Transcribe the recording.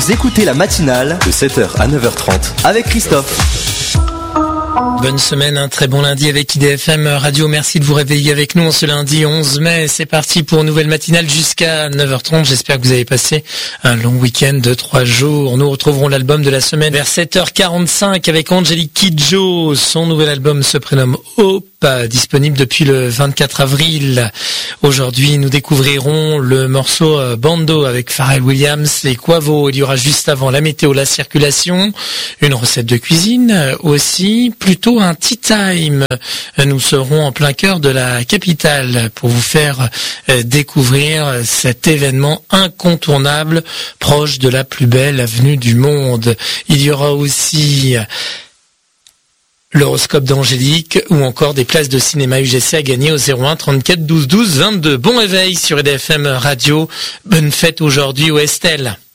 Vous écoutez la matinale de 7h à 9h30 avec Christophe. Bonne semaine, un très bon lundi avec IDFM Radio. Merci de vous réveiller avec nous ce lundi 11 mai. C'est parti pour une nouvelle matinale jusqu'à 9h30. J'espère que vous avez passé un long week-end de 3 jours. Nous retrouverons l'album de la semaine vers 7h45 avec Angélique Kidjo. Son nouvel album se prénomme Hope, disponible depuis le 24 avril. Aujourd'hui, nous découvrirons le morceau Bando avec Pharrell Williams et Quavo. Il y aura juste avant la météo, la circulation, une recette de cuisine aussi, plutôt un tea time. Nous serons en plein cœur de la capitale pour vous faire découvrir cet événement incontournable proche de la plus belle avenue du monde. Il y aura aussi l'horoscope d'Angélique ou encore des places de cinéma UGC à gagner au 01 34 12 12 22. Bon réveil sur IDFM Radio. Bonne fête aujourd'hui au Estelle.